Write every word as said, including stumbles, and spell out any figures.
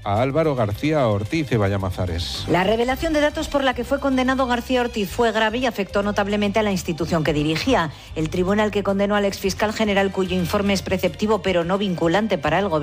a Álvaro García Ortiz y Vallamazares. La revelación de datos por la que fue condenado García Ortiz fue grave y afectó notablemente a la institución que dirigía. El tribunal que condenó al exfiscal general, cuyo informe es preceptivo pero no vinculante para el gobierno,